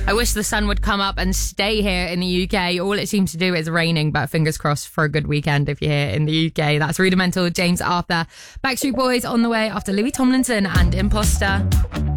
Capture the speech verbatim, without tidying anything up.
I wish the sun would come up and stay here in the U K. All it seems to do is raining, but fingers crossed for a good weekend if you're here in the U K. That's Rudimental, James Arthur. Backstreet Boys on the way after Louis Tomlinson and Imposter.